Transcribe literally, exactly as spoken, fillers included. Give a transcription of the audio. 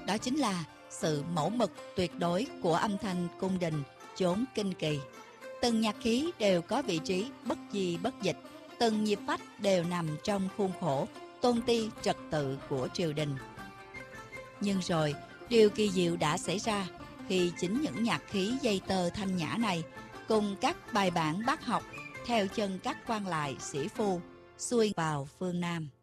Đó chính là sự mẫu mực tuyệt đối của âm thanh cung đình chốn kinh kỳ. Từng nhạc khí đều có vị trí bất di bất dịch, từng nhịp phách đều nằm trong khuôn khổ tôn ti trật tự của triều đình. Nhưng rồi, điều kỳ diệu đã xảy ra khi chính những nhạc khí dây tơ thanh nhã này cùng các bài bản bác học theo chân các quan lại sĩ phu xuôi vào phương Nam.